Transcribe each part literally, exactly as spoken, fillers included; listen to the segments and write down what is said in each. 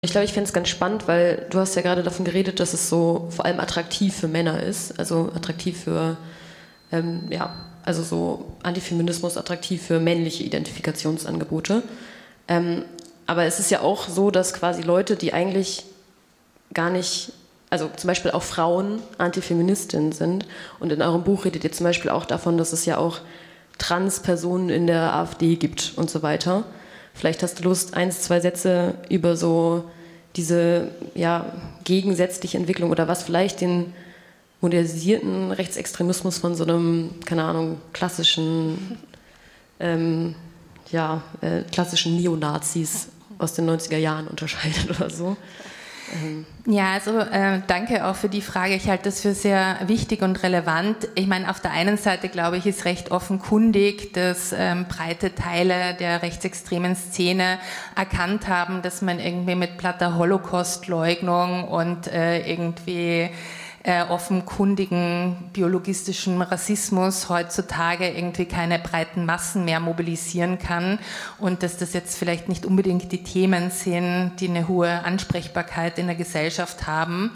Ich glaube, ich fände es ganz spannend, weil du hast ja gerade davon geredet, dass es so vor allem attraktiv für Männer ist, also attraktiv für, ähm, ja, also so Antifeminismus attraktiv für männliche Identifikationsangebote. Ähm, aber es ist ja auch so, dass quasi Leute, die eigentlich gar nicht, also zum Beispiel auch Frauen Antifeministinnen sind, und in eurem Buch redet ihr zum Beispiel auch davon, dass es ja auch Trans-Personen in der AfD gibt und so weiter. Vielleicht hast du Lust, eins, zwei Sätze über so diese ja, gegensätzliche Entwicklung oder was vielleicht den modernisierten Rechtsextremismus von so einem, keine Ahnung, klassischen, ähm, ja, äh, klassischen Neonazis aus den neunziger Jahren unterscheidet oder so. Ja, also äh, danke auch für die Frage. Ich halte das für sehr wichtig und relevant. Ich meine, auf der einen Seite, glaube ich, ist recht offenkundig, dass ähm, breite Teile der rechtsextremen Szene erkannt haben, dass man irgendwie mit platter Holocaustleugnung und äh, irgendwie Äh, offenkundigen biologistischen Rassismus heutzutage irgendwie keine breiten Massen mehr mobilisieren kann und dass das jetzt vielleicht nicht unbedingt die Themen sind, die eine hohe Ansprechbarkeit in der Gesellschaft haben.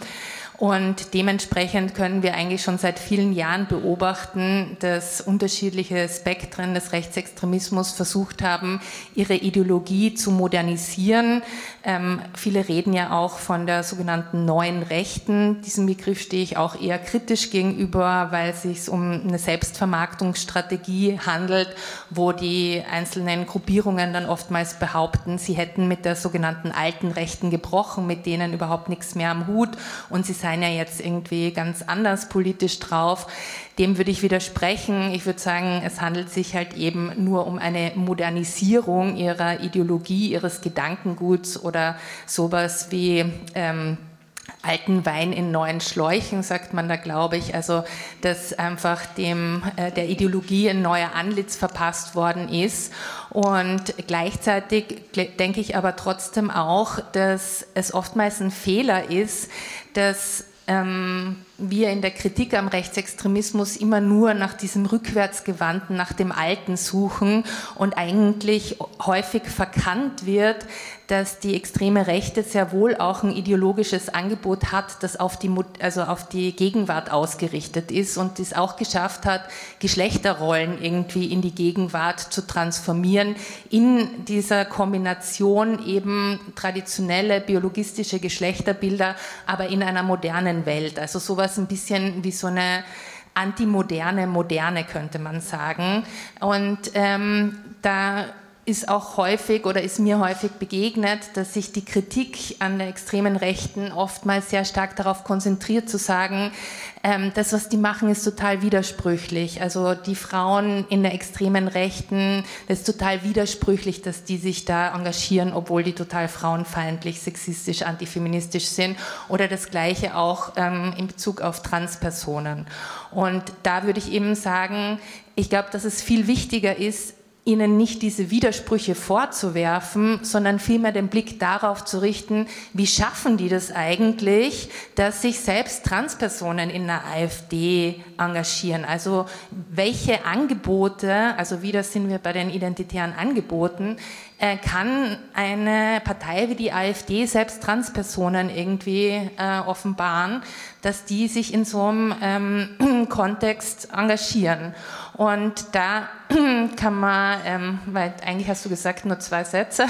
Und dementsprechend können wir eigentlich schon seit vielen Jahren beobachten, dass unterschiedliche Spektren des Rechtsextremismus versucht haben, ihre Ideologie zu modernisieren. Ähm, viele reden ja auch von der sogenannten neuen Rechten. Diesem Begriff stehe ich auch eher kritisch gegenüber, weil es sich um eine Selbstvermarktungsstrategie handelt, wo die einzelnen Gruppierungen dann oftmals behaupten, sie hätten mit der sogenannten alten Rechten gebrochen, mit denen überhaupt nichts mehr am Hut und sie seien ja jetzt irgendwie ganz anders politisch drauf. Dem würde ich widersprechen. Ich würde sagen, es handelt sich halt eben nur um eine Modernisierung ihrer Ideologie, ihres Gedankenguts oder sowas wie ähm, alten Wein in neuen Schläuchen, sagt man da, glaube ich. Also, dass einfach dem, äh, der Ideologie ein neuer Antlitz verpasst worden ist. Und gleichzeitig denke ich aber trotzdem auch, dass es oftmals ein Fehler ist, dass ähm, wir in der Kritik am Rechtsextremismus immer nur nach diesem Rückwärtsgewandten, nach dem Alten suchen und eigentlich häufig verkannt wird, dass die extreme Rechte sehr wohl auch ein ideologisches Angebot hat, das auf die, also auf die Gegenwart ausgerichtet ist und es auch geschafft hat, Geschlechterrollen irgendwie in die Gegenwart zu transformieren, in dieser Kombination eben traditionelle biologistische Geschlechterbilder, aber in einer modernen Welt. Also sowas ein bisschen wie so eine antimoderne Moderne, könnte man sagen. Und ähm, da ist auch häufig oder ist mir häufig begegnet, dass sich die Kritik an der extremen Rechten oftmals sehr stark darauf konzentriert, zu sagen, ähm, das, was die machen, ist total widersprüchlich. Also die Frauen in der extremen Rechten, das ist total widersprüchlich, dass die sich da engagieren, obwohl die total frauenfeindlich, sexistisch, antifeministisch sind. Oder das Gleiche auch ähm, in Bezug auf Transpersonen. Und da würde ich eben sagen, ich glaube, dass es viel wichtiger ist, ihnen nicht diese Widersprüche vorzuwerfen, sondern vielmehr den Blick darauf zu richten, wie schaffen die das eigentlich, dass sich selbst Transpersonen in der AfD engagieren. Also welche Angebote, also wieder sind wir bei den identitären Angeboten, äh, kann eine Partei wie die AfD selbst Transpersonen irgendwie äh, offenbaren, dass die sich in so einem ähm, Kontext engagieren. Und da kann man, ähm, weil eigentlich hast du gesagt, nur zwei Sätze,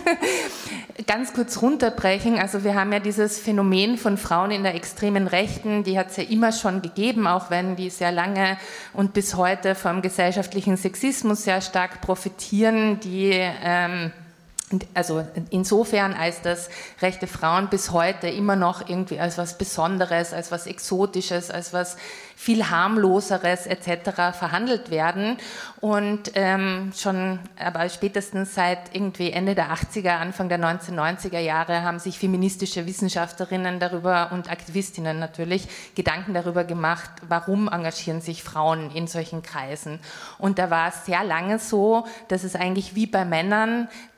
ganz kurz runterbrechen. Also wir haben ja dieses Phänomen von Frauen in der extremen Rechten, die hat es ja immer schon gegeben, auch wenn die sehr lange und bis heute vom gesellschaftlichen Sexismus sehr stark profitieren, die ähm, also insofern, als dass rechte Frauen bis heute immer noch irgendwie als was Besonderes, als was Exotisches, als was viel harmloseres et cetera verhandelt werden und ähm, schon, aber spätestens seit irgendwie Ende der achtziger, Anfang der neunzehnhundertneunziger Jahre haben sich feministische Wissenschaftlerinnen darüber und Aktivistinnen natürlich Gedanken darüber gemacht, warum engagieren sich Frauen in solchen Kreisen. Und da war es sehr lange so, dass es eigentlich wie bei Männern der Rassismus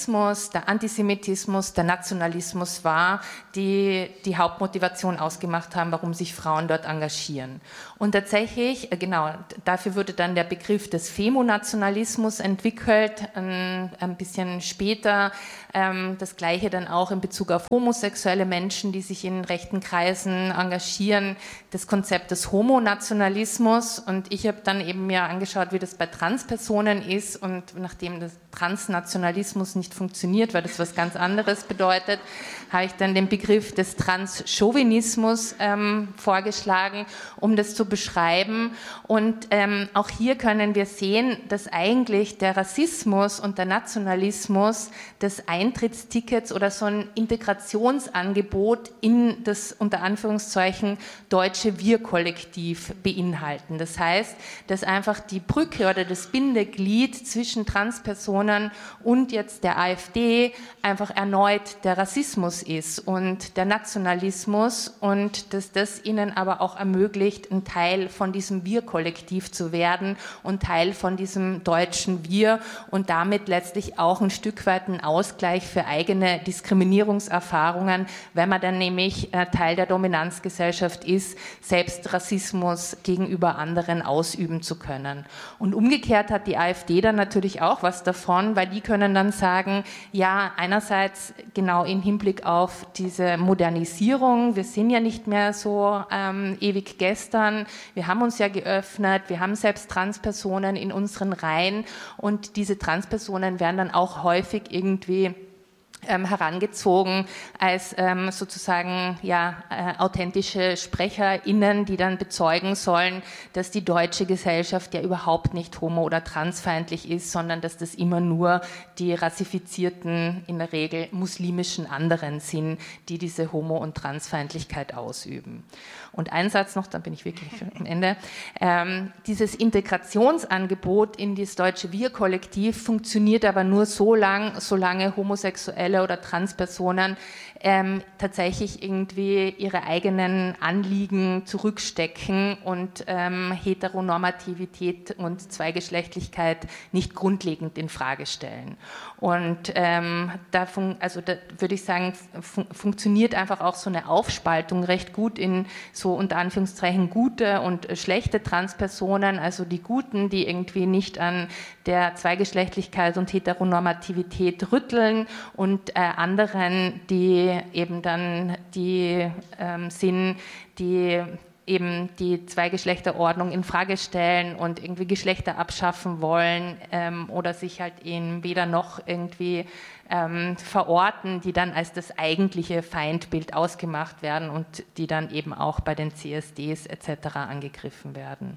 Rassismus, der Antisemitismus, der Nationalismus war, die die Hauptmotivation ausgemacht haben, warum sich Frauen dort engagieren. Und tatsächlich, genau, dafür wurde dann der Begriff des Femonationalismus entwickelt, ein, ein bisschen später. Ähm, das Gleiche dann auch in Bezug auf homosexuelle Menschen, die sich in rechten Kreisen engagieren, das Konzept des Homonationalismus. Und ich habe dann eben mir angeschaut, wie das bei Transpersonen ist, und nachdem das Transnationalismus nicht funktioniert, weil das was ganz anderes bedeutet, habe ich dann den Begriff des Transchauvinismus ähm, vorgeschlagen, um das zu beschreiben. Und ähm, auch hier können wir sehen, dass eigentlich der Rassismus und der Nationalismus des Eintrittstickets oder so ein Integrationsangebot in das unter Anführungszeichen deutsche Wir-Kollektiv beinhalten. Das heißt, dass einfach die Brücke oder das Bindeglied zwischen Transpersonen und jetzt der AfD einfach erneut der Rassismus ist und der Nationalismus, und dass das ihnen aber auch ermöglicht, ein Teil von diesem Wir-Kollektiv zu werden und Teil von diesem deutschen Wir und damit letztlich auch ein Stück weit ein Ausgleich für eigene Diskriminierungserfahrungen, wenn man dann nämlich äh, Teil der Dominanzgesellschaft ist, selbst Rassismus gegenüber anderen ausüben zu können. Und umgekehrt hat die AfD dann natürlich auch was davon, weil die können dann sagen, ja, einerseits genau im Hinblick auf diese Modernisierung, wir sind ja nicht mehr so ähm, ewig gestern, wir haben uns ja geöffnet, wir haben selbst Transpersonen in unseren Reihen, und diese Transpersonen werden dann auch häufig irgendwie Ähm, herangezogen als ähm, sozusagen ja, äh, authentische SprecherInnen, die dann bezeugen sollen, dass die deutsche Gesellschaft ja überhaupt nicht homo- oder transfeindlich ist, sondern dass das immer nur die rassifizierten, in der Regel muslimischen anderen sind, die diese Homo- und Transfeindlichkeit ausüben. Und ein Satz noch, dann bin ich wirklich am Ende. Ähm, dieses Integrationsangebot in das deutsche Wir-Kollektiv funktioniert aber nur so lang, solange Homosexuelle oder Transpersonen ähm, tatsächlich irgendwie ihre eigenen Anliegen zurückstecken und ähm, Heteronormativität und Zweigeschlechtlichkeit nicht grundlegend in Frage stellen. Und ähm, da, fun- also da würde ich sagen, fun- funktioniert einfach auch so eine Aufspaltung recht gut in so unter Anführungszeichen gute und schlechte Transpersonen, also die Guten, die irgendwie nicht an der Zweigeschlechtlichkeit und Heteronormativität rütteln, und äh, anderen, die eben dann die ähm, sind, die eben die Zweigeschlechterordnung in Frage stellen und irgendwie Geschlechter abschaffen wollen ähm, oder sich halt in weder noch irgendwie ähm, verorten, die dann als das eigentliche Feindbild ausgemacht werden und die dann eben auch bei den C S Ds et cetera angegriffen werden.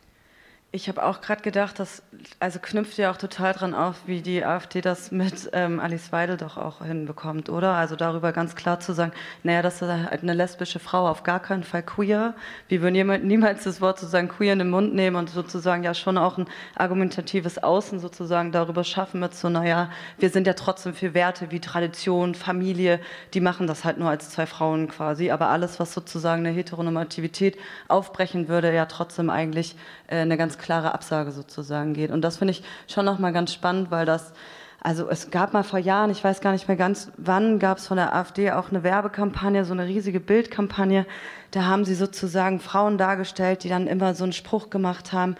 Ich habe auch gerade gedacht, das also knüpft ja auch total dran auf, wie die AfD das mit ähm, Alice Weidel doch auch hinbekommt, oder? Also darüber ganz klar zu sagen, naja, das ist halt eine lesbische Frau, auf gar keinen Fall queer. Wir würden jemand, niemals das Wort sozusagen queer in den Mund nehmen und sozusagen ja schon auch ein argumentatives Außen sozusagen darüber schaffen mit so, naja, wir sind ja trotzdem für Werte wie Tradition, Familie, die machen das halt nur als zwei Frauen quasi, aber alles, was sozusagen eine Heteronormativität aufbrechen würde, ja trotzdem eigentlich äh, eine ganz klare Absage sozusagen geht. Und das finde ich schon nochmal ganz spannend, weil das, also es gab mal vor Jahren, ich weiß gar nicht mehr ganz wann, gab es von der AfD auch eine Werbekampagne, so eine riesige Bildkampagne, da haben sie sozusagen Frauen dargestellt, die dann immer so einen Spruch gemacht haben,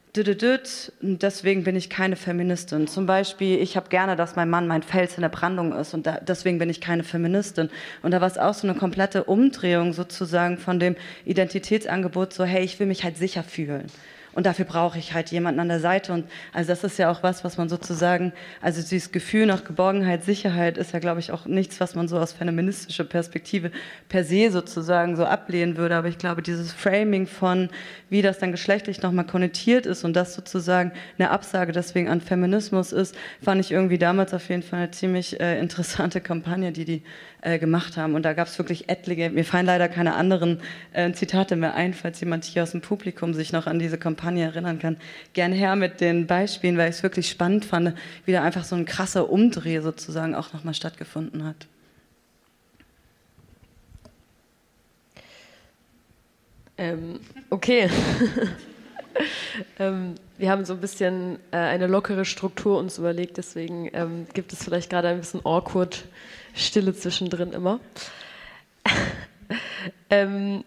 deswegen bin ich keine Feministin. Zum Beispiel, ich habe gerne, dass mein Mann mein Fels in der Brandung ist und da, deswegen bin ich keine Feministin. Und da war es auch so eine komplette Umdrehung sozusagen von dem Identitätsangebot, so hey, ich will mich halt sicher fühlen. Und dafür brauche ich halt jemanden an der Seite. Und also das ist ja auch was, was man sozusagen, also dieses Gefühl nach Geborgenheit, Sicherheit ist ja, glaube ich, auch nichts, was man so aus feministischer Perspektive per se sozusagen so ablehnen würde. Aber ich glaube, dieses Framing von, wie das dann geschlechtlich nochmal konnotiert ist und das sozusagen eine Absage deswegen an Feminismus ist, fand ich irgendwie damals auf jeden Fall eine ziemlich äh, interessante Kampagne, die die äh, gemacht haben. Und da gab es wirklich etliche, mir fallen leider keine anderen äh, Zitate mehr ein, falls jemand hier aus dem Publikum sich noch an diese Kampagne erinnern kann, gerne her mit den Beispielen, weil ich es wirklich spannend fand, wie da einfach so ein krasser Umdreh sozusagen auch nochmal stattgefunden hat. Ähm, okay. ähm, wir haben so ein bisschen äh, eine lockere Struktur uns überlegt, deswegen ähm, gibt es vielleicht gerade ein bisschen awkward Stille zwischendrin immer. ähm,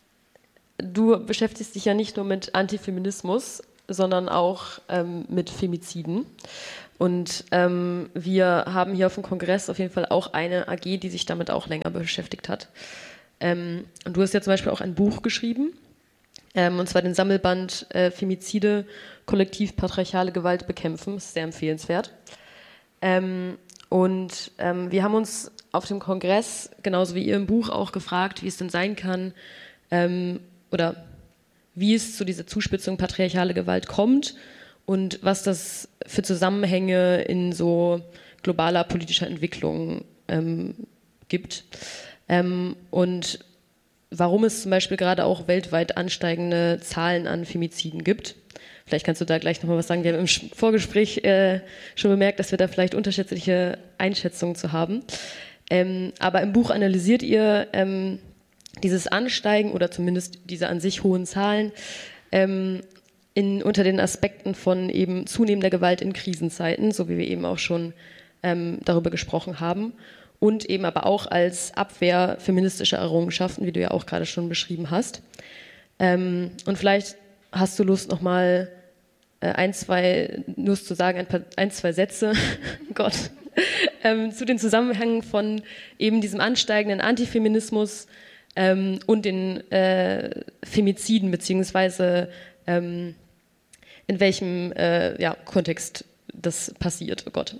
du beschäftigst dich ja nicht nur mit Antifeminismus, sondern auch ähm, mit Femiziden. Und ähm, wir haben hier auf dem Kongress auf jeden Fall auch eine A G, die sich damit auch länger beschäftigt hat. Ähm, und du hast ja zum Beispiel auch ein Buch geschrieben, ähm, und zwar den Sammelband äh, Femizide, kollektiv patriarchale Gewalt bekämpfen. Das ist sehr empfehlenswert. Ähm, und ähm, wir haben uns auf dem Kongress, genauso wie ihr im Buch, auch gefragt, wie es denn sein kann, ähm, oder wie es zu dieser Zuspitzung patriarchale Gewalt kommt und was das für Zusammenhänge in so globaler politischer Entwicklung ähm, gibt. Ähm, und warum es zum Beispiel gerade auch weltweit ansteigende Zahlen an Femiziden gibt. Vielleicht kannst du da gleich nochmal was sagen. Wir haben im Vorgespräch äh, schon bemerkt, dass wir da vielleicht unterschiedliche Einschätzungen zu haben. Ähm, aber im Buch analysiert ihr ähm, dieses Ansteigen oder zumindest diese an sich hohen Zahlen ähm, in, unter den Aspekten von eben zunehmender Gewalt in Krisenzeiten, so wie wir eben auch schon ähm, darüber gesprochen haben, und eben aber auch als Abwehr feministischer Errungenschaften, wie du ja auch gerade schon beschrieben hast. Ähm, und vielleicht hast du Lust, nochmal äh, ein, zwei, Lust zu sagen, ein, paar, ein zwei Sätze, Gott, ähm, zu den Zusammenhängen von eben diesem ansteigenden Antifeminismus ähm, und den äh, Femiziden, beziehungsweise ähm, in welchem äh, ja, Kontext das passiert, oh Gott.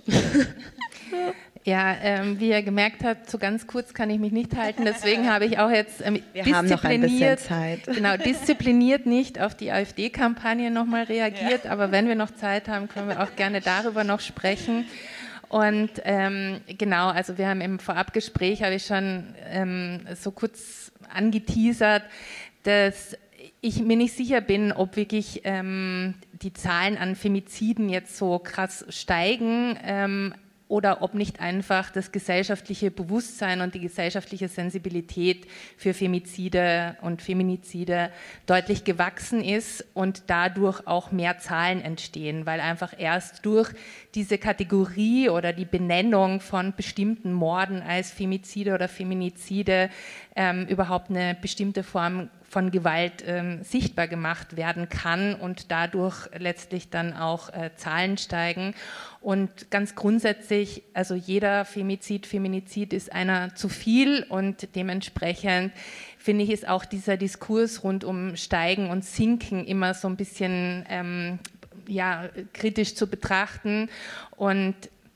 Ja, ähm, wie ihr gemerkt habt, so ganz kurz kann ich mich nicht halten, deswegen habe ich auch jetzt ähm, Wir diszipliniert, haben noch ein bisschen Zeit. Genau, diszipliniert nicht auf die AfD-Kampagne nochmal reagiert, ja. Aber wenn wir noch Zeit haben, können wir auch gerne darüber noch sprechen. Und ähm, genau, also wir haben im Vorabgespräch, habe ich schon ähm, so kurz angeteasert, dass ich mir nicht sicher bin, ob wirklich ähm, die Zahlen an Femiziden jetzt so krass steigen, ähm, oder ob nicht einfach das gesellschaftliche Bewusstsein und die gesellschaftliche Sensibilität für Femizide und Feminizide deutlich gewachsen ist und dadurch auch mehr Zahlen entstehen, weil einfach erst durch diese Kategorie oder die Benennung von bestimmten Morden als Femizide oder Feminizide ähm, überhaupt eine bestimmte Form von Gewalt ähm, sichtbar gemacht werden kann und dadurch letztlich dann auch äh, Zahlen steigen. Und ganz grundsätzlich, also jeder Femizid, Feminizid ist einer zu viel und dementsprechend finde ich, ist auch dieser Diskurs rund um Steigen und Sinken immer so ein bisschen ähm, ja, kritisch zu betrachten. Und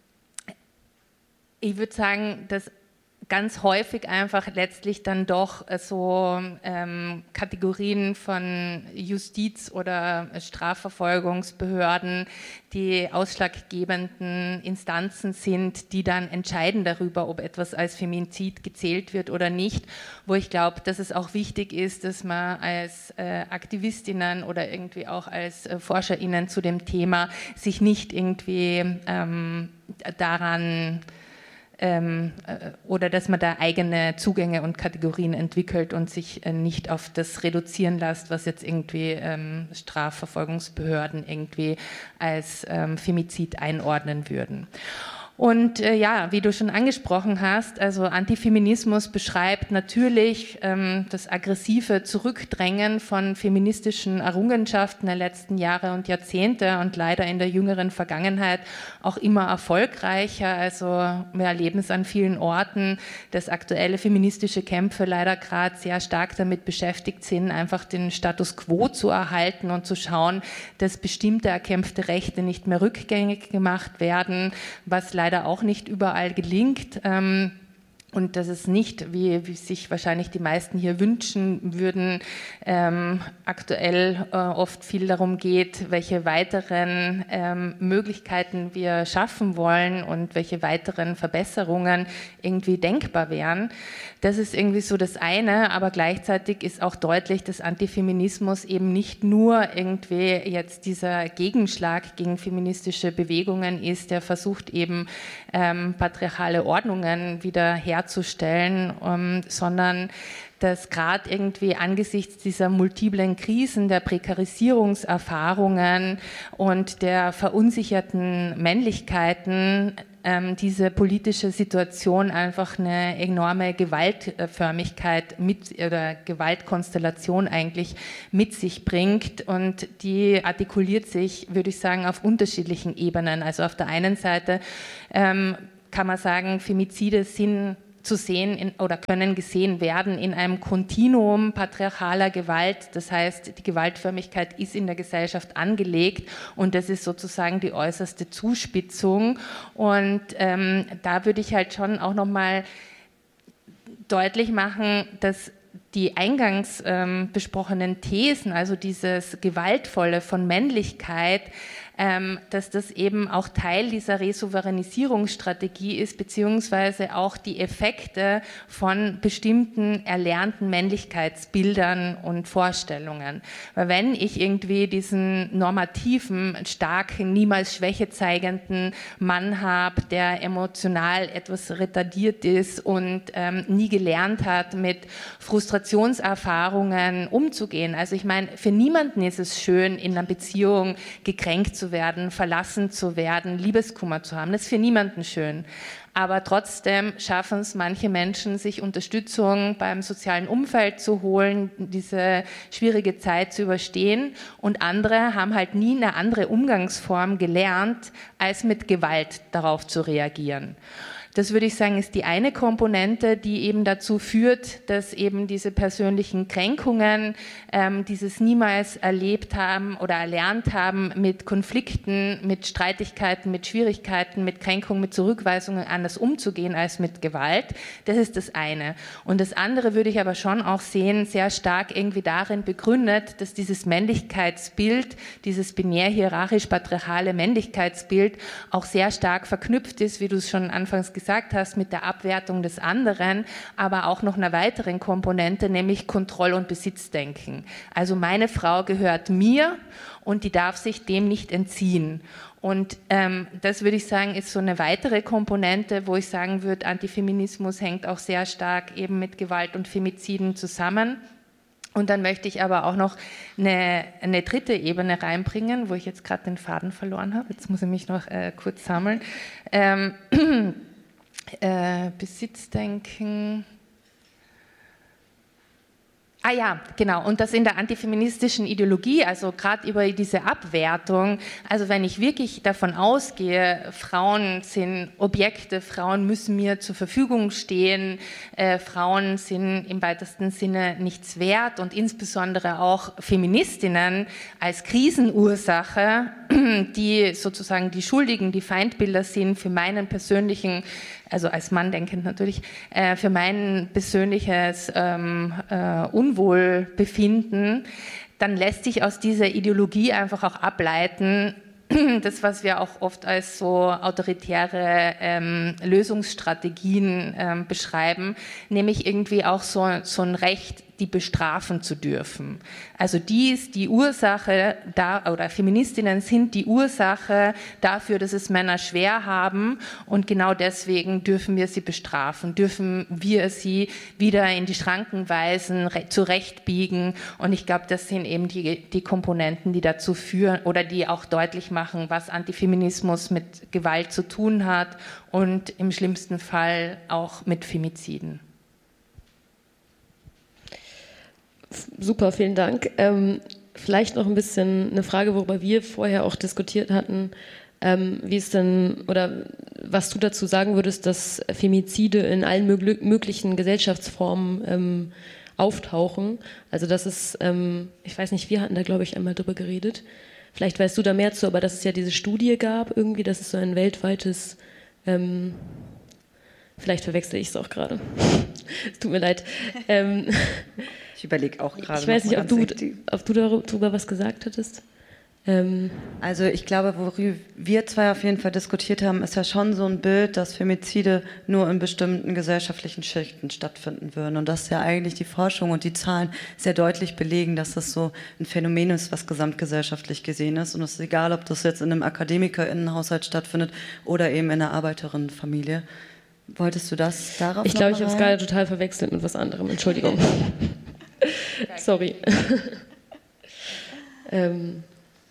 ich würde sagen, dass ganz häufig einfach letztlich dann doch so ähm, Kategorien von Justiz- oder Strafverfolgungsbehörden die ausschlaggebenden Instanzen sind, die dann entscheiden darüber, ob etwas als Femizid gezählt wird oder nicht, wo ich glaube, dass es auch wichtig ist, dass man als äh, Aktivistinnen oder irgendwie auch als äh, ForscherInnen zu dem Thema sich nicht irgendwie ähm, daran Ähm, äh, oder dass man da eigene Zugänge und Kategorien entwickelt und sich äh, nicht auf das reduzieren lässt, was jetzt irgendwie ähm, Strafverfolgungsbehörden irgendwie als ähm, Femizid einordnen würden. Und äh, ja, wie du schon angesprochen hast, also Antifeminismus beschreibt natürlich ähm, das aggressive Zurückdrängen von feministischen Errungenschaften der letzten Jahre und Jahrzehnte und leider in der jüngeren Vergangenheit auch immer erfolgreicher. Also wir erleben es an vielen Orten, dass aktuelle feministische Kämpfe leider gerade sehr stark damit beschäftigt sind, einfach den Status quo zu erhalten und zu schauen, dass bestimmte erkämpfte Rechte nicht mehr rückgängig gemacht werden, was leider auch nicht überall gelingt. Ähm, und dass es nicht, wie, wie sich wahrscheinlich die meisten hier wünschen würden, ähm, aktuell äh, oft viel darum geht, welche weiteren ähm, Möglichkeiten wir schaffen wollen und welche weiteren Verbesserungen irgendwie denkbar wären. Das ist irgendwie so das eine, aber gleichzeitig ist auch deutlich, dass Antifeminismus eben nicht nur irgendwie jetzt dieser Gegenschlag gegen feministische Bewegungen ist, der versucht eben ähm, patriarchale Ordnungen wieder herzustellen, herzustellen, ähm, sondern dass gerade irgendwie angesichts dieser multiplen Krisen, der Prekarisierungserfahrungen und der verunsicherten Männlichkeiten ähm, diese politische Situation einfach eine enorme Gewaltförmigkeit mit oder Gewaltkonstellation eigentlich mit sich bringt, und die artikuliert sich, würde ich sagen, auf unterschiedlichen Ebenen. Also auf der einen Seite ähm, kann man sagen, Femizide sind zu sehen in, oder können gesehen werden in einem Kontinuum patriarchaler Gewalt. Das heißt, die Gewaltförmigkeit ist in der Gesellschaft angelegt und das ist sozusagen die äußerste Zuspitzung. Und ähm, da würde ich halt schon auch nochmal deutlich machen, dass die eingangs ähm, besprochenen Thesen, also dieses Gewaltvolle von Männlichkeit, ähm, dass das eben auch Teil dieser Resouveränisierungsstrategie ist, beziehungsweise auch die Effekte von bestimmten erlernten Männlichkeitsbildern und Vorstellungen. Weil wenn ich irgendwie diesen normativen, starken, niemals Schwäche zeigenden Mann habe, der emotional etwas retardiert ist und ähm, nie gelernt hat, mit Frustrationserfahrungen umzugehen. Also ich meine, für niemanden ist es schön, in einer Beziehung gekränkt zu werden, verlassen zu werden, Liebeskummer zu haben. Das ist für niemanden schön. Aber trotzdem schaffen es manche Menschen, sich Unterstützung beim sozialen Umfeld zu holen, diese schwierige Zeit zu überstehen. Und andere haben halt nie eine andere Umgangsform gelernt, als mit Gewalt darauf zu reagieren. Das würde ich sagen, ist die eine Komponente, die eben dazu führt, dass eben diese persönlichen Kränkungen, ähm, dieses niemals erlebt haben oder erlernt haben, mit Konflikten, mit Streitigkeiten, mit Schwierigkeiten, mit Kränkungen, mit Zurückweisungen anders umzugehen als mit Gewalt. Das ist das eine. Und das andere würde ich aber schon auch sehen, sehr stark irgendwie darin begründet, dass dieses Männlichkeitsbild, dieses binär-hierarchisch-patriarchale Männlichkeitsbild auch sehr stark verknüpft ist, wie du es schon anfangs gesagt hast, gesagt hast, mit der Abwertung des anderen, aber auch noch einer weiteren Komponente, nämlich Kontroll- und Besitzdenken. Also meine Frau gehört mir und die darf sich dem nicht entziehen. Und ähm, das würde ich sagen, ist so eine weitere Komponente, wo ich sagen würde, Antifeminismus hängt auch sehr stark eben mit Gewalt und Femiziden zusammen. Und dann möchte ich aber auch noch eine, eine dritte Ebene reinbringen, wo ich jetzt gerade den Faden verloren habe. Jetzt muss ich mich noch äh, kurz sammeln. Ähm, Äh, Besitzdenken. Ah ja, genau. Und das in der antifeministischen Ideologie, also gerade über diese Abwertung, also wenn ich wirklich davon ausgehe, Frauen sind Objekte, Frauen müssen mir zur Verfügung stehen, äh, Frauen sind im weitesten Sinne nichts wert und insbesondere auch Feministinnen als Krisenursache, die sozusagen die Schuldigen, die Feindbilder sind für meinen persönlichen, also als Mann denkend natürlich, äh, für mein persönliches ähm, äh, Unwohlbefinden, dann lässt sich aus dieser Ideologie einfach auch ableiten, das, was wir auch oft als so autoritäre ähm, Lösungsstrategien ähm, beschreiben, nämlich irgendwie auch so, so ein Recht, die bestrafen zu dürfen. Also die ist die Ursache, da, oder Feministinnen sind die Ursache dafür, dass es Männer schwer haben und genau deswegen dürfen wir sie bestrafen, dürfen wir sie wieder in die Schranken weisen, zurechtbiegen und ich glaube, das sind eben die, die Komponenten, die dazu führen oder die auch deutlich machen, was Antifeminismus mit Gewalt zu tun hat und im schlimmsten Fall auch mit Femiziden. Super, vielen Dank. Ähm, vielleicht noch ein bisschen eine Frage, worüber wir vorher auch diskutiert hatten, ähm, wie es denn oder was du dazu sagen würdest, dass Femizide in allen mög- möglichen Gesellschaftsformen ähm, auftauchen. Also das ist, ähm, ich weiß nicht, wir hatten da glaube ich einmal drüber geredet. Vielleicht weißt du da mehr zu, aber dass es ja diese Studie gab irgendwie, dass es so ein weltweites, ähm, vielleicht verwechsel ich es auch gerade. Es tut mir leid. Ähm, Ich überlege auch gerade. Ich weiß nicht, ob du, ob du darüber was gesagt hattest. Ähm also ich glaube, worüber wir zwei auf jeden Fall diskutiert haben, ist ja schon so ein Bild, dass Femizide nur in bestimmten gesellschaftlichen Schichten stattfinden würden. Und dass ja eigentlich die Forschung und die Zahlen sehr deutlich belegen, dass das so ein Phänomen ist, was gesamtgesellschaftlich gesehen ist. Und es ist egal, ob das jetzt in einem AkademikerInnenhaushalt stattfindet oder eben in einer Arbeiterinnenfamilie. Wolltest du das darauf Ich glaube, ich habe es gerade total verwechselt mit was anderem. Entschuldigung. Sorry. ähm.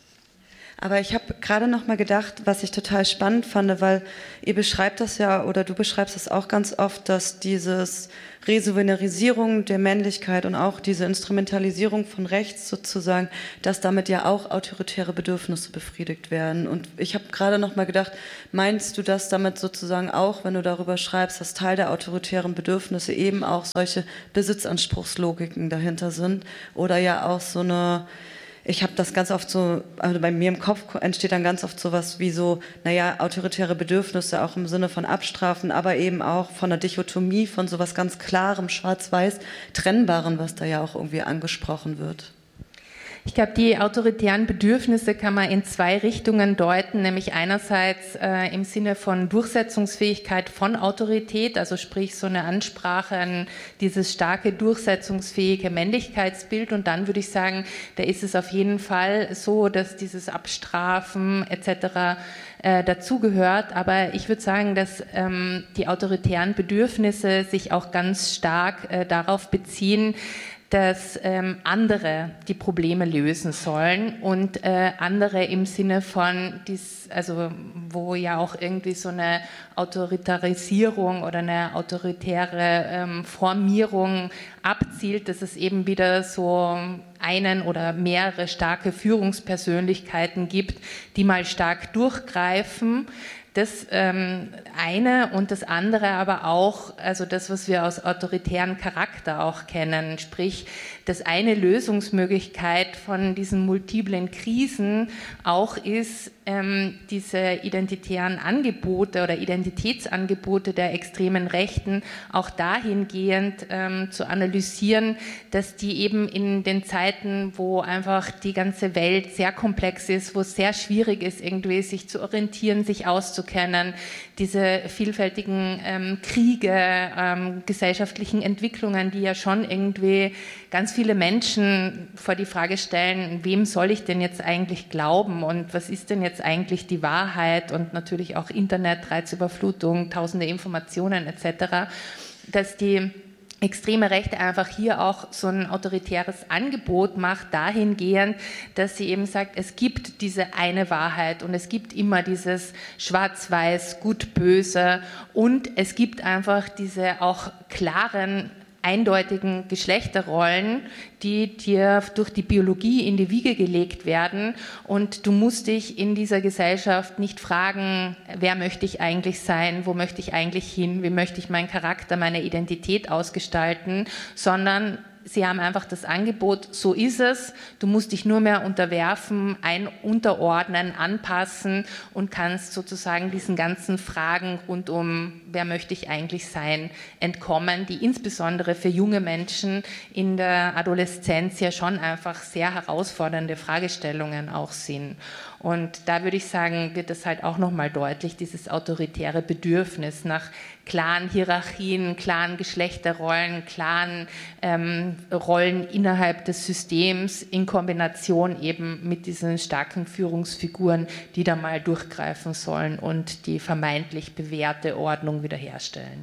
Aber ich habe gerade noch mal gedacht, was ich total spannend fand, weil ihr beschreibt das ja, oder du beschreibst das auch ganz oft, dass dieses Resouveränisierung der Männlichkeit und auch diese Instrumentalisierung von rechts sozusagen, dass damit ja auch autoritäre Bedürfnisse befriedigt werden. Und ich habe gerade noch mal gedacht, meinst du das damit sozusagen auch, wenn du darüber schreibst, dass Teil der autoritären Bedürfnisse eben auch solche Besitzanspruchslogiken dahinter sind oder ja auch so eine... Ich habe das ganz oft so, also bei mir im Kopf entsteht dann ganz oft sowas wie so, naja, autoritäre Bedürfnisse auch im Sinne von Abstrafen, aber eben auch von der Dichotomie, von sowas ganz Klarem, Schwarz-Weiß, Trennbaren, was da ja auch irgendwie angesprochen wird. Ich glaube, die autoritären Bedürfnisse kann man in zwei Richtungen deuten, nämlich einerseits äh, im Sinne von Durchsetzungsfähigkeit von Autorität, also sprich so eine Ansprache an dieses starke, durchsetzungsfähige Männlichkeitsbild, und dann würde ich sagen, da ist es auf jeden Fall so, dass dieses Abstrafen et cetera äh, dazugehört, aber ich würde sagen, dass ähm, die autoritären Bedürfnisse sich auch ganz stark äh, darauf beziehen, dass ähm, andere die Probleme lösen sollen und äh, andere im Sinne von, dies, also wo ja auch irgendwie so eine Autoritarisierung oder eine autoritäre ähm, Formierung abzielt, dass es eben wieder so einen oder mehrere starke Führungspersönlichkeiten gibt, die mal stark durchgreifen. Das ähm, eine und das andere aber auch, also das, was wir aus autoritären Charakter auch kennen, sprich, dass eine Lösungsmöglichkeit von diesen multiplen Krisen auch ist, ähm, diese identitären Angebote oder Identitätsangebote der extremen Rechten auch dahingehend ähm, zu analysieren, dass die eben in den Zeiten, wo einfach die ganze Welt sehr komplex ist, wo es sehr schwierig ist, irgendwie sich zu orientieren, sich auszukennen, diese vielfältigen ähm, Kriege, ähm, gesellschaftlichen Entwicklungen, die ja schon irgendwie ganz viele Menschen vor die Frage stellen, wem soll ich denn jetzt eigentlich glauben und was ist denn jetzt eigentlich die Wahrheit, und natürlich auch Internet, Reizüberflutung, tausende Informationen et cetera, dass die extreme Rechte einfach hier auch so ein autoritäres Angebot macht, dahingehend, dass sie eben sagt, es gibt diese eine Wahrheit und es gibt immer dieses Schwarz-Weiß, Gut-Böse, und es gibt einfach diese auch klaren, eindeutigen Geschlechterrollen, die dir durch die Biologie in die Wiege gelegt werden, und du musst dich in dieser Gesellschaft nicht fragen, wer möchte ich eigentlich sein, wo möchte ich eigentlich hin, wie möchte ich meinen Charakter, meine Identität ausgestalten, sondern sie haben einfach das Angebot, so ist es, du musst dich nur mehr unterwerfen, ein unterordnen, anpassen und kannst sozusagen diesen ganzen Fragen rund um, wer möchte ich eigentlich sein, entkommen, die insbesondere für junge Menschen in der Adoleszenz ja schon einfach sehr herausfordernde Fragestellungen auch sind. Und da würde ich sagen, wird es halt auch nochmal deutlich, dieses autoritäre Bedürfnis nach klaren Hierarchien, klaren Geschlechterrollen, klaren ähm, Rollen innerhalb des Systems in Kombination eben mit diesen starken Führungsfiguren, die da mal durchgreifen sollen und die vermeintlich bewährte Ordnung wiederherstellen.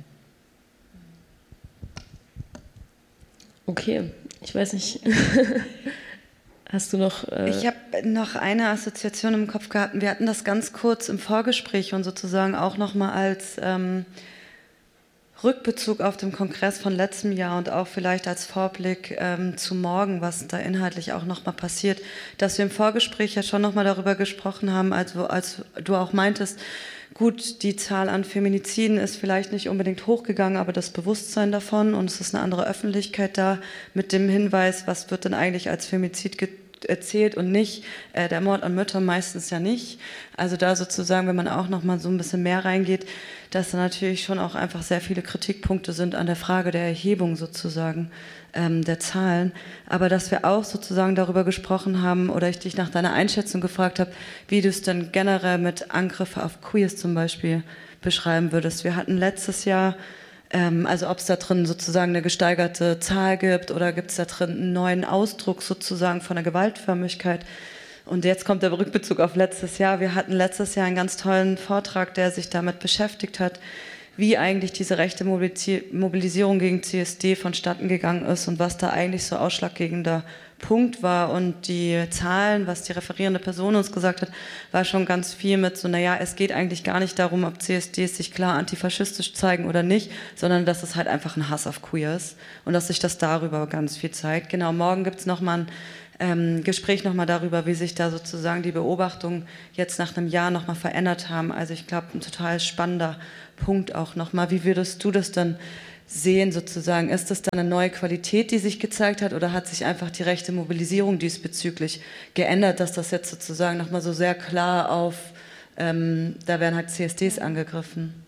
Okay, ich weiß nicht... Hast du noch... Äh ich habe noch eine Assoziation im Kopf gehabt. Wir hatten das ganz kurz im Vorgespräch und sozusagen auch nochmal als ähm, Rückbezug auf den Kongress von letztem Jahr und auch vielleicht als Vorblick ähm, zu morgen, was da inhaltlich auch nochmal passiert, dass wir im Vorgespräch ja schon nochmal darüber gesprochen haben, also als du auch meintest, gut, die Zahl an Feminiziden ist vielleicht nicht unbedingt hochgegangen, aber das Bewusstsein davon, und es ist eine andere Öffentlichkeit da mit dem Hinweis, was wird denn eigentlich als Femizid erzählt und nicht, äh, der Mord an Müttern meistens ja nicht. Also da sozusagen, wenn man auch noch mal so ein bisschen mehr reingeht, dass da natürlich schon auch einfach sehr viele Kritikpunkte sind an der Frage der Erhebung sozusagen ähm, der Zahlen. Aber dass wir auch sozusagen darüber gesprochen haben oder ich dich nach deiner Einschätzung gefragt habe, wie du es denn generell mit Angriffen auf Queers zum Beispiel beschreiben würdest. Wir hatten letztes Jahr, ähm, also ob es da drin sozusagen eine gesteigerte Zahl gibt oder gibt es da drin einen neuen Ausdruck sozusagen von der Gewaltförmigkeit. Und jetzt kommt der Rückbezug auf letztes Jahr. Wir hatten letztes Jahr einen ganz tollen Vortrag, der sich damit beschäftigt hat, wie eigentlich diese rechte Mobilisierung gegen C S D vonstatten gegangen ist und was da eigentlich so ausschlaggebender Punkt war. Und die Zahlen, was die referierende Person uns gesagt hat, war schon ganz viel mit so, naja, es geht eigentlich gar nicht darum, ob C S Ds sich klar antifaschistisch zeigen oder nicht, sondern dass es halt einfach ein Hass auf Queers und dass sich das darüber ganz viel zeigt. Genau, morgen gibt es nochmal ein ähm, Gespräch nochmal darüber, wie sich da sozusagen die Beobachtungen jetzt nach einem Jahr nochmal verändert haben. Also ich glaube, ein total spannender Punkt auch nochmal. Wie würdest du das dann sehen sozusagen? Ist das dann eine neue Qualität, die sich gezeigt hat, oder hat sich einfach die rechte Mobilisierung diesbezüglich geändert, dass das jetzt sozusagen nochmal so sehr klar auf, ähm, da werden halt C S Ds angegriffen?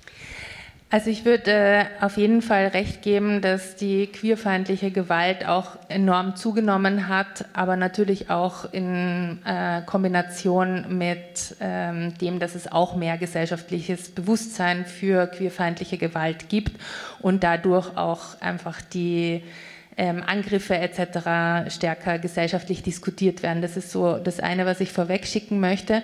Also ich würde äh, auf jeden Fall recht geben, dass die queerfeindliche Gewalt auch enorm zugenommen hat, aber natürlich auch in äh, Kombination mit ähm, dem, dass es auch mehr gesellschaftliches Bewusstsein für queerfeindliche Gewalt gibt und dadurch auch einfach die ähm, Angriffe et cetera stärker gesellschaftlich diskutiert werden. Das ist so das eine, was ich vorweg schicken möchte.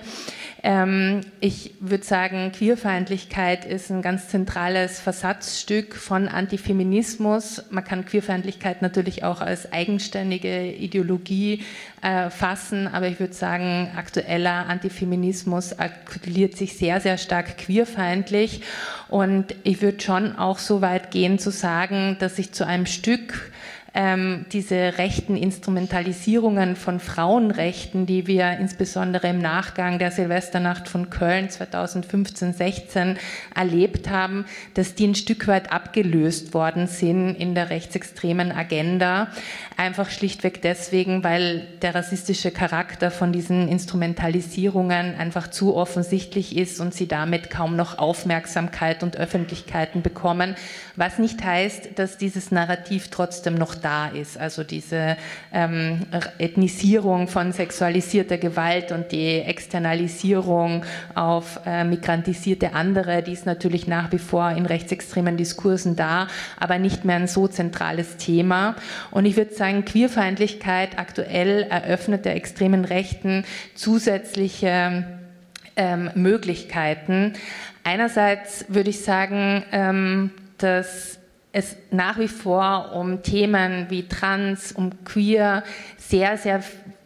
Ähm, ich würde sagen, Queerfeindlichkeit ist ein ganz zentrales Versatzstück von Antifeminismus. Man kann Queerfeindlichkeit natürlich auch als eigenständige Ideologie äh, fassen, aber ich würde sagen, aktueller Antifeminismus artikuliert sich sehr, sehr stark queerfeindlich, und ich würde schon auch so weit gehen zu sagen, dass sich zu einem Stück Ähm, diese rechten Instrumentalisierungen von Frauenrechten, die wir insbesondere im Nachgang der Silvesternacht von Köln zweitausendfünfzehn sechzehn erlebt haben, dass die ein Stück weit abgelöst worden sind in der rechtsextremen Agenda. Einfach schlichtweg deswegen, weil der rassistische Charakter von diesen Instrumentalisierungen einfach zu offensichtlich ist und sie damit kaum noch Aufmerksamkeit und Öffentlichkeiten bekommen, was nicht heißt, dass dieses Narrativ trotzdem noch da ist. Also diese ähm, Ethnisierung von sexualisierter Gewalt und die Externalisierung auf äh, migrantisierte andere, die ist natürlich nach wie vor in rechtsextremen Diskursen da, aber nicht mehr ein so zentrales Thema. Und ich würde sagen, Queerfeindlichkeit aktuell eröffnet der extremen Rechten zusätzliche ähm, Möglichkeiten. Einerseits würde ich sagen, ähm, dass es nach wie vor um Themen wie Trans, um Queer sehr, sehr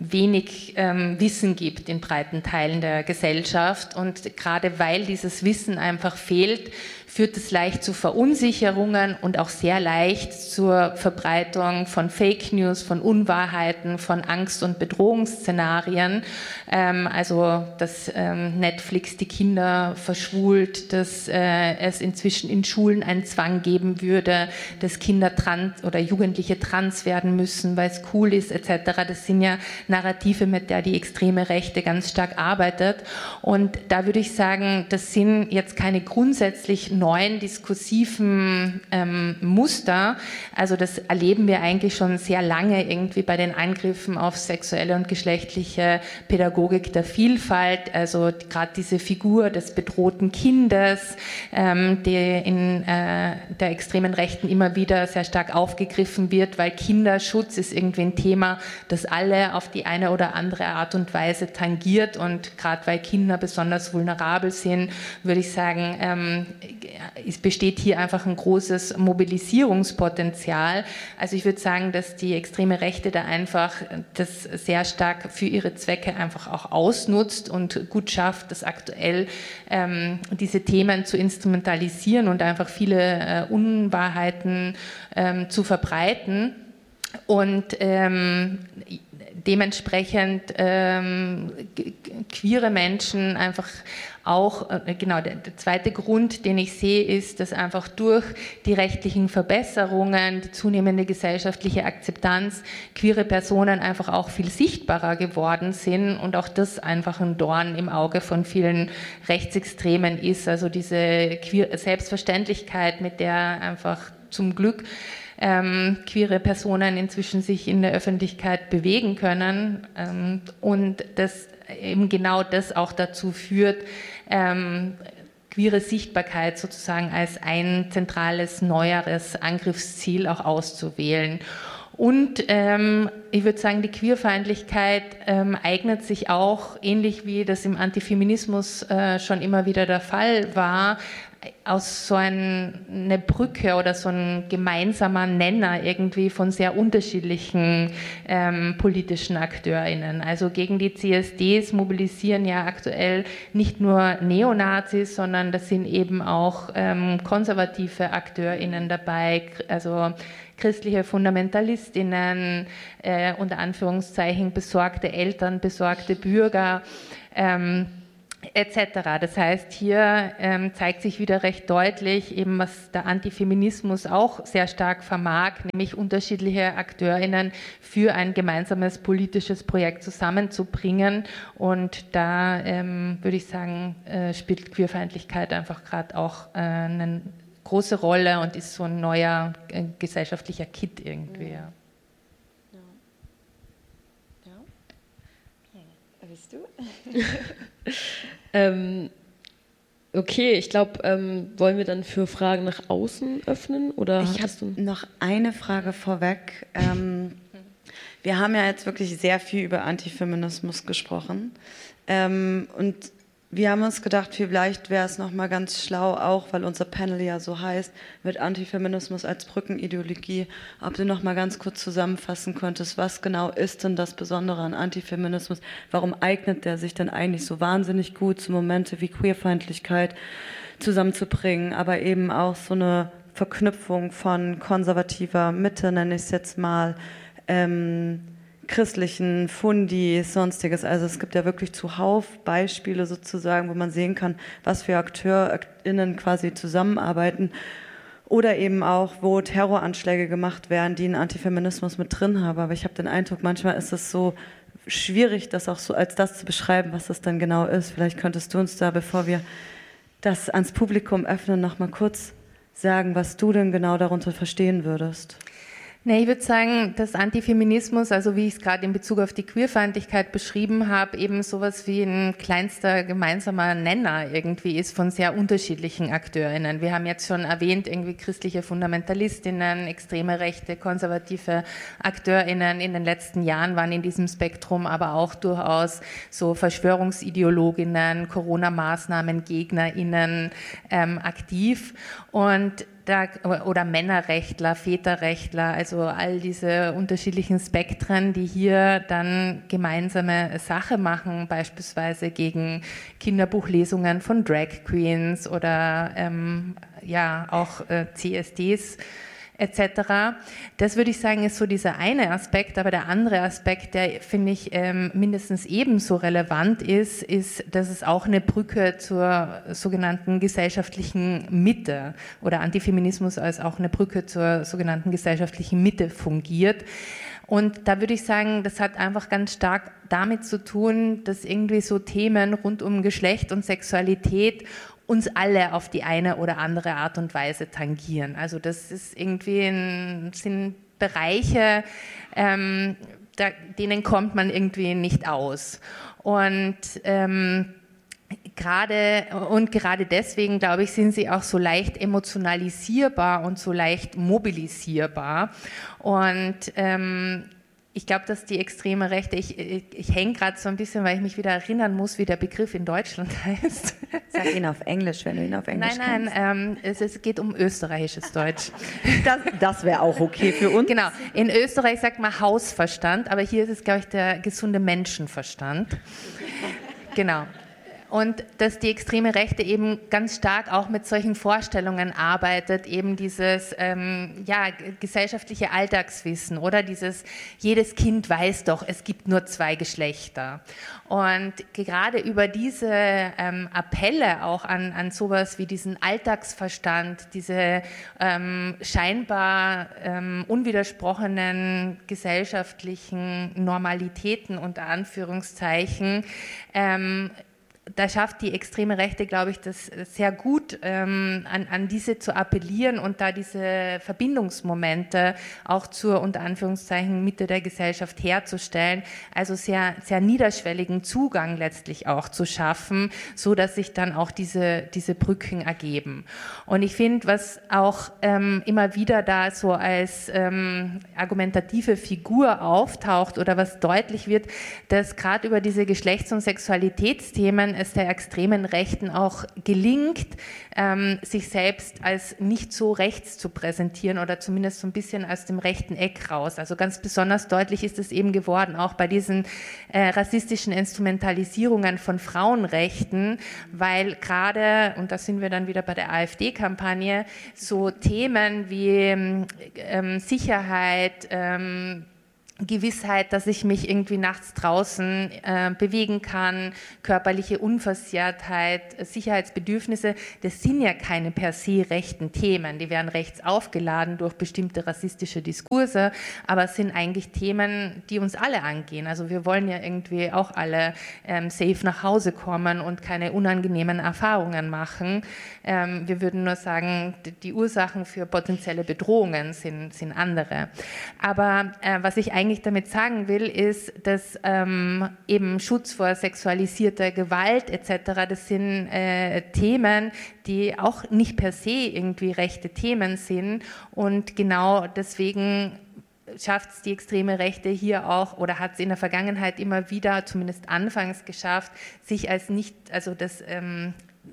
wenig ähm, Wissen gibt in breiten Teilen der Gesellschaft. Und gerade weil dieses Wissen einfach fehlt, führt es leicht zu Verunsicherungen und auch sehr leicht zur Verbreitung von Fake News, von Unwahrheiten, von Angst- und Bedrohungsszenarien. Ähm, also, dass ähm, Netflix die Kinder verschwult, dass äh, es inzwischen in Schulen einen Zwang geben würde, dass Kinder trans oder Jugendliche trans werden müssen, weil es cool ist, et cetera. Das sind ja Narrative, mit der die extreme Rechte ganz stark arbeitet. Und da würde ich sagen, das sind jetzt keine grundsätzlich neuen diskursiven ähm, Muster. Also das erleben wir eigentlich schon sehr lange irgendwie bei den Angriffen auf sexuelle und geschlechtliche Pädagogik der Vielfalt. Also gerade diese Figur des bedrohten Kindes, ähm, die in äh, der extremen Rechten immer wieder sehr stark aufgegriffen wird, weil Kinderschutz ist irgendwie ein Thema, das alle auf die eine oder andere Art und Weise tangiert, und gerade weil Kinder besonders vulnerabel sind, würde ich sagen, ähm, es besteht hier einfach ein großes Mobilisierungspotenzial. Also ich würde sagen, dass die extreme Rechte da einfach das sehr stark für ihre Zwecke einfach auch ausnutzt und gut schafft, das aktuell ähm, diese Themen zu instrumentalisieren und einfach viele äh, Unwahrheiten ähm, zu verbreiten. Und ähm, dementsprechend ähm, queere Menschen einfach auch, äh, genau, der, der zweite Grund, den ich sehe, ist, dass einfach durch die rechtlichen Verbesserungen, die zunehmende gesellschaftliche Akzeptanz, queere Personen einfach auch viel sichtbarer geworden sind, und auch das einfach ein Dorn im Auge von vielen Rechtsextremen ist. Also diese queer Selbstverständlichkeit, mit der einfach zum Glück Ähm, queere Personen inzwischen sich in der Öffentlichkeit bewegen können, ähm, und das eben genau das auch dazu führt, ähm, queere Sichtbarkeit sozusagen als ein zentrales, neueres Angriffsziel auch auszuwählen. Und ähm, ich würde sagen, die Queerfeindlichkeit ähm, eignet sich auch, ähnlich wie das im Antifeminismus äh, schon immer wieder der Fall war, aus so ein, eine Brücke oder so ein gemeinsamer Nenner irgendwie von sehr unterschiedlichen ähm, politischen AkteurInnen. Also gegen die C S Ds mobilisieren ja aktuell nicht nur Neonazis, sondern das sind eben auch ähm, konservative AkteurInnen dabei, also christliche FundamentalistInnen, äh, unter Anführungszeichen besorgte Eltern, besorgte Bürger, ähm, et cetera. Das heißt, hier ähm, zeigt sich wieder recht deutlich, eben was der Antifeminismus auch sehr stark vermag, nämlich unterschiedliche AkteurInnen für ein gemeinsames politisches Projekt zusammenzubringen. Und da ähm, würde ich sagen, äh, spielt Queerfeindlichkeit einfach gerade auch äh, eine große Rolle und ist so ein neuer äh, gesellschaftlicher Kit irgendwie. Ja. Ja. Ja. Okay. Bist du? ähm, okay, ich glaube, ähm, wollen wir dann für Fragen nach außen öffnen? Oder ich habe noch eine Frage vorweg. Ähm, wir haben ja jetzt wirklich sehr viel über Antifeminismus gesprochen. Ähm, und wir haben uns gedacht, vielleicht wäre es nochmal ganz schlau, auch weil unser Panel ja so heißt, mit Antifeminismus als Brückenideologie, ob du nochmal ganz kurz zusammenfassen könntest, was genau ist denn das Besondere an Antifeminismus? Warum eignet der sich denn eigentlich so wahnsinnig gut, so Momente wie Queerfeindlichkeit zusammenzubringen, aber eben auch so eine Verknüpfung von konservativer Mitte, nenne ich es jetzt mal, ähm, christlichen Fundis, sonstiges. Also es gibt ja wirklich zuhauf Beispiele sozusagen, wo man sehen kann, was für AkteurInnen quasi zusammenarbeiten oder eben auch, wo Terroranschläge gemacht werden, die einen Antifeminismus mit drin haben. Aber ich habe den Eindruck, manchmal ist es so schwierig, das auch so als das zu beschreiben, was das dann genau ist. Vielleicht könntest du uns da, bevor wir das ans Publikum öffnen, noch mal kurz sagen, was du denn genau darunter verstehen würdest. Nee, ich würde sagen, dass Antifeminismus, also wie ich es gerade in Bezug auf die Queerfeindlichkeit beschrieben habe, eben sowas wie ein kleinster gemeinsamer Nenner irgendwie ist von sehr unterschiedlichen AkteurInnen. Wir haben jetzt schon erwähnt, irgendwie christliche Fundamentalistinnen, extreme Rechte, konservative AkteurInnen. In den letzten Jahren waren in diesem Spektrum aber auch durchaus so Verschwörungsideologinnen, Corona-Maßnahmen, GegnerInnen ähm, aktiv. Und oder Männerrechtler, Väterrechtler, also all diese unterschiedlichen Spektren, die hier dann gemeinsame Sache machen, beispielsweise gegen Kinderbuchlesungen von Drag Queens oder ähm, ja auch äh, C S Ds et cetera. Das würde ich sagen, ist so dieser eine Aspekt, aber der andere Aspekt, der, finde ich, ähm, mindestens ebenso relevant ist, ist, dass es auch eine Brücke zur sogenannten gesellschaftlichen Mitte oder Antifeminismus als auch eine Brücke zur sogenannten gesellschaftlichen Mitte fungiert. Und da würde ich sagen, das hat einfach ganz stark damit zu tun, dass irgendwie so Themen rund um Geschlecht und Sexualität uns alle auf die eine oder andere Art und Weise tangieren. Also das ist irgendwie ein, sind Bereiche, ähm, da, denen kommt man irgendwie nicht aus. Und ähm, Gerade, und gerade deswegen, glaube ich, sind sie auch so leicht emotionalisierbar und so leicht mobilisierbar. Und ähm, ich glaube, dass die extreme Rechte, ich, ich, ich hänge gerade so ein bisschen, weil ich mich wieder erinnern muss, wie der Begriff in Deutschland heißt. Sag ihn auf Englisch, wenn du ihn auf Englisch Nein, nein, ähm, es, es geht um österreichisches Deutsch. Das, das wäre auch okay für uns. Genau, in Österreich sagt man Hausverstand, aber hier ist es, glaube ich, der gesunde Menschenverstand. Genau. Und dass die extreme Rechte eben ganz stark auch mit solchen Vorstellungen arbeitet, eben dieses ähm, ja, gesellschaftliche Alltagswissen oder dieses, jedes Kind weiß doch, es gibt nur zwei Geschlechter. Und gerade über diese ähm, Appelle auch an, an sowas wie diesen Alltagsverstand, diese ähm, scheinbar ähm, unwidersprochenen gesellschaftlichen Normalitäten unter Anführungszeichen, ähm, da schafft die extreme Rechte, glaube ich, das sehr gut, ähm, an, an diese zu appellieren und da diese Verbindungsmomente auch zur, unter Anführungszeichen, Mitte der Gesellschaft herzustellen, also sehr, sehr niederschwelligen Zugang letztlich auch zu schaffen, so dass sich dann auch diese, diese Brücken ergeben. Und ich finde, was auch ähm, immer wieder da so als ähm, argumentative Figur auftaucht oder was deutlich wird, dass gerade über diese Geschlechts- und Sexualitätsthemen es der extremen Rechten auch gelingt, ähm, sich selbst als nicht so rechts zu präsentieren oder zumindest so ein bisschen aus dem rechten Eck raus. Also ganz besonders deutlich ist es eben geworden, auch bei diesen äh, rassistischen Instrumentalisierungen von Frauenrechten, weil gerade, und da sind wir dann wieder bei der AfD-Kampagne, so Themen wie ähm, Sicherheit, ähm, Gewissheit, dass ich mich irgendwie nachts draußen äh, bewegen kann, körperliche Unversehrtheit, Sicherheitsbedürfnisse, das sind ja keine per se rechten Themen. Die werden rechts aufgeladen durch bestimmte rassistische Diskurse, aber es sind eigentlich Themen, die uns alle angehen. Also wir wollen ja irgendwie auch alle ähm, safe nach Hause kommen und keine unangenehmen Erfahrungen machen. Ähm, wir würden nur sagen, die Ursachen für potenzielle Bedrohungen sind, sind andere. Aber äh, was ich eigentlich damit sagen will, ist, dass ähm, eben Schutz vor sexualisierter Gewalt et cetera, das sind äh, Themen, die auch nicht per se irgendwie rechte Themen sind und genau deswegen schafft es die extreme Rechte hier auch oder hat es in der Vergangenheit immer wieder, zumindest anfangs geschafft, sich als nicht, also das ähm,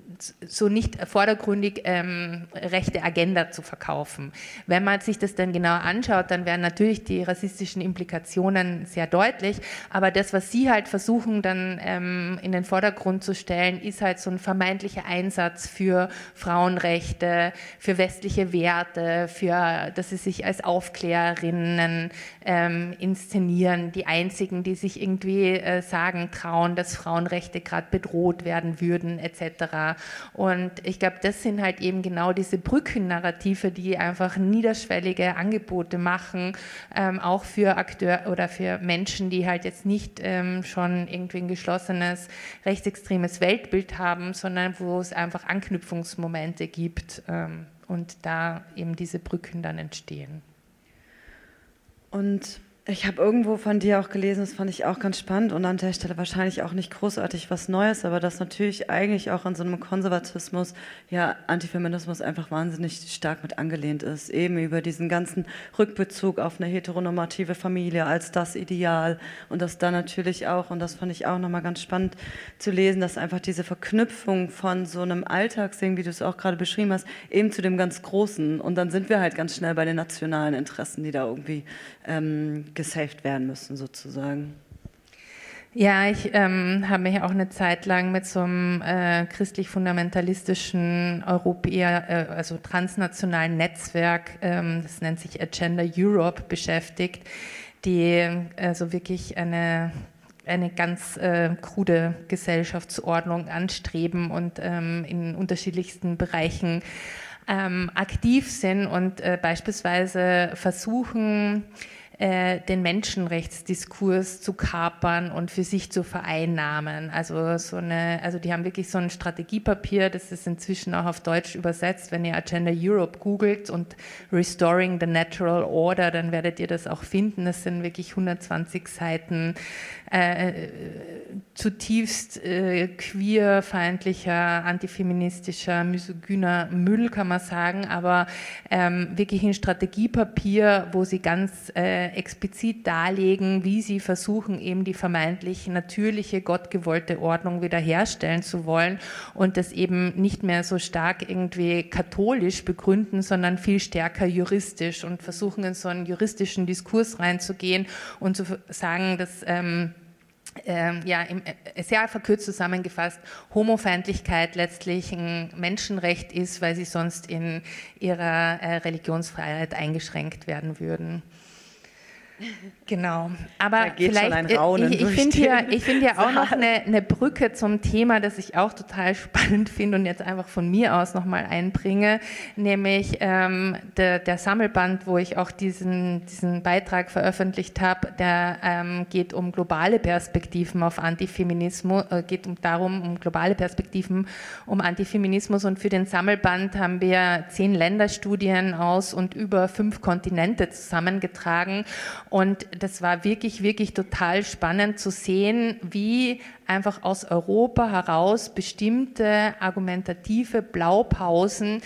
so nicht vordergründig ähm, rechte Agenda zu verkaufen. Wenn man sich das dann genau anschaut, dann werden natürlich die rassistischen Implikationen sehr deutlich, aber das, was sie halt versuchen dann ähm, in den Vordergrund zu stellen, ist halt so ein vermeintlicher Einsatz für Frauenrechte, für westliche Werte, für, dass sie sich als Aufklärerinnen ähm, inszenieren, die einzigen, die sich irgendwie äh, sagen, trauen, dass Frauenrechte gerade bedroht werden würden, et cetera. Und ich glaube, das sind halt eben genau diese Brückennarrative, die einfach niederschwellige Angebote machen, ähm, auch für Akteure oder für Menschen, die halt jetzt nicht ähm, schon irgendwie ein geschlossenes rechtsextremes Weltbild haben, sondern wo es einfach Anknüpfungsmomente gibt ähm, und da eben diese Brücken dann entstehen. Und ich habe irgendwo von dir auch gelesen, das fand ich auch ganz spannend und an der Stelle wahrscheinlich auch nicht großartig was Neues, aber dass natürlich eigentlich auch an so einem Konservatismus ja Antifeminismus einfach wahnsinnig stark mit angelehnt ist, eben über diesen ganzen Rückbezug auf eine heteronormative Familie als das Ideal und dass da natürlich auch, und das fand ich auch nochmal ganz spannend zu lesen, dass einfach diese Verknüpfung von so einem Alltagsding, wie du es auch gerade beschrieben hast, eben zu dem ganz Großen und dann sind wir halt ganz schnell bei den nationalen Interessen, die da irgendwie ähm, gesaved werden müssen, sozusagen. Ja, ich ähm, habe mich auch eine Zeit lang mit so einem äh, christlich-fundamentalistischen Europäer, äh, also transnationalen Netzwerk, ähm, das nennt sich Agenda Europe, beschäftigt, die also wirklich eine eine ganz äh, krude Gesellschaftsordnung anstreben und ähm, in unterschiedlichsten Bereichen ähm, aktiv sind und äh, beispielsweise versuchen, den Menschenrechtsdiskurs zu kapern und für sich zu vereinnahmen. Also so eine, also die haben wirklich so ein Strategiepapier, das ist inzwischen auch auf Deutsch übersetzt. Wenn ihr Agenda Europe googelt und Restoring the Natural Order, dann werdet ihr das auch finden. Das sind wirklich hundertzwanzig Seiten äh, zutiefst äh, queerfeindlicher, antifeministischer, misogyner Müll, kann man sagen, aber ähm, wirklich ein Strategiepapier, wo sie ganz äh, explizit darlegen, wie sie versuchen, eben die vermeintlich natürliche, gottgewollte Ordnung wiederherstellen zu wollen und das eben nicht mehr so stark irgendwie katholisch begründen, sondern viel stärker juristisch und versuchen, in so einen juristischen Diskurs reinzugehen und zu sagen, dass ähm, Ähm, ja, im, äh, sehr verkürzt zusammengefasst, Homofeindlichkeit letztlich ein Menschenrecht ist, weil sie sonst in ihrer äh, Religionsfreiheit eingeschränkt werden würden. Genau, aber vielleicht, ich, ich finde hier, ich find hier auch noch eine, eine Brücke zum Thema, das ich auch total spannend finde und jetzt einfach von mir aus nochmal einbringe, nämlich ähm, der, der Sammelband, wo ich auch diesen, diesen Beitrag veröffentlicht habe, der ähm, geht um globale Perspektiven auf Antifeminismus, äh, geht um darum, um globale Perspektiven um Antifeminismus und für den Sammelband haben wir zehn Länderstudien aus und über fünf Kontinente zusammengetragen. Und das war wirklich, wirklich total spannend zu sehen, wie einfach aus Europa heraus bestimmte argumentative Blaupausen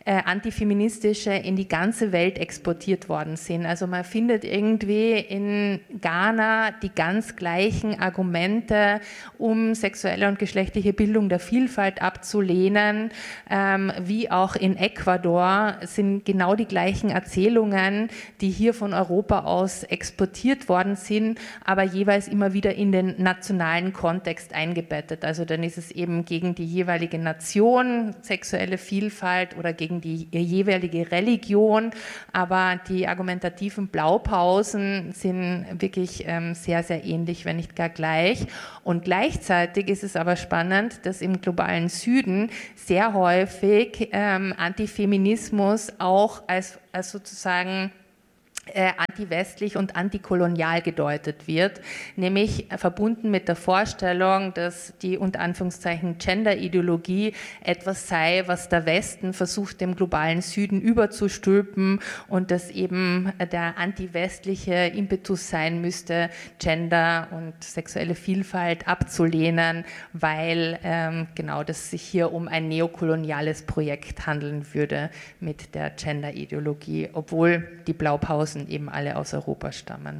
äh, antifeministische in die ganze Welt exportiert worden sind. Also man findet irgendwie in Ghana die ganz gleichen Argumente, um sexuelle und geschlechtliche Bildung der Vielfalt abzulehnen, ähm, wie auch in Ecuador sind genau die gleichen Erzählungen, die hier von Europa aus exportiert worden sind, aber jeweils immer wieder in den nationalen Kontext eingebettet. Also dann ist es eben gegen die jeweilige Nation, sexuelle Vielfalt oder gegen die jeweilige Religion, aber die argumentativen Blaupausen sind wirklich ähm, sehr, sehr ähnlich, wenn nicht gar gleich. Und gleichzeitig ist es aber spannend, dass im globalen Süden sehr häufig ähm, Antifeminismus auch als, als sozusagen Äh, antiwestlich und antikolonial gedeutet wird, nämlich verbunden mit der Vorstellung, dass die unter Anführungszeichen Gender-Ideologie etwas sei, was der Westen versucht, dem globalen Süden überzustülpen und dass eben der antiwestliche Impetus sein müsste, Gender und sexuelle Vielfalt abzulehnen, weil ähm, genau das sich hier um ein neokoloniales Projekt handeln würde mit der Gender-Ideologie, obwohl die Blaupausen eben alle aus Europa stammen.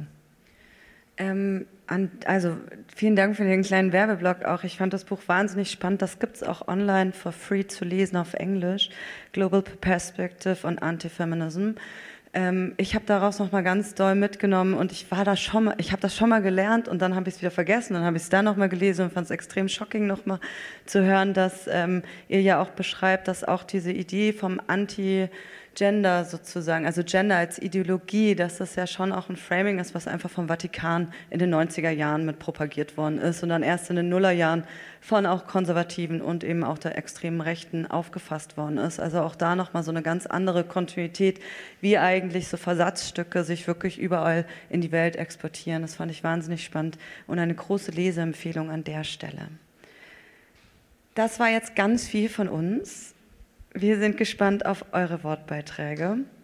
Ähm, an, also vielen Dank für den kleinen Werbeblock auch. Ich fand das Buch wahnsinnig spannend. Das gibt es auch online for free zu lesen auf Englisch. Global Perspective on Anti-Feminism. Ähm, ich habe daraus nochmal ganz doll mitgenommen und ich war da schon mal, ich habe das schon mal gelernt und dann habe ich es wieder vergessen. Dann habe ich es dann nochmal gelesen und fand es extrem shocking, nochmal zu hören, dass ähm, ihr ja auch beschreibt, dass auch diese Idee vom Anti- Gender sozusagen, also Gender als Ideologie, dass das ja schon auch ein Framing ist, was einfach vom Vatikan in den neunziger Jahren mit propagiert worden ist und dann erst in den Nullerjahren von auch Konservativen und eben auch der extremen Rechten aufgefasst worden ist. Also auch da nochmal so eine ganz andere Kontinuität, wie eigentlich so Versatzstücke sich wirklich überall in die Welt exportieren. Das fand ich wahnsinnig spannend und eine große Leseempfehlung an der Stelle. Das war jetzt ganz viel von uns. Wir sind gespannt auf eure Wortbeiträge.